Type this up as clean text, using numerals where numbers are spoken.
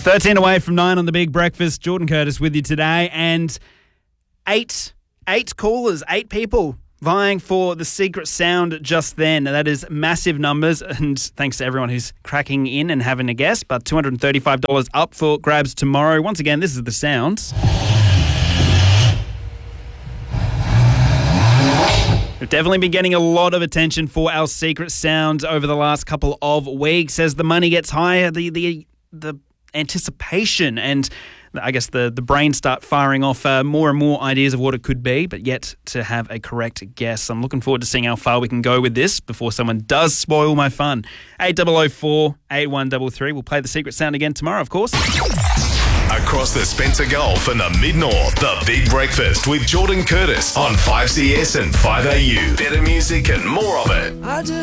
13 away from 9 on the Big Breakfast. Jordan Curtis with you today. And eight callers, 8 people vying for the secret sound just then. That is massive numbers. And thanks to everyone who's cracking in and having a guess. But $235 up for grabs tomorrow. Once again, this is the sounds. We've definitely been getting a lot of attention for our secret sounds over the last couple of weeks. As the money gets higher, the anticipation and I guess the brain start firing off more and more ideas of what it could be, but yet to have a correct guess. I'm looking forward to seeing how far we can go with this before someone does spoil my fun. 8004 8133. We'll play the secret sound again tomorrow, of course. Across the Spencer Gulf and the Mid-North, the Big Breakfast with Jordan Curtis on 5CS and 5AU. Better music and more of it.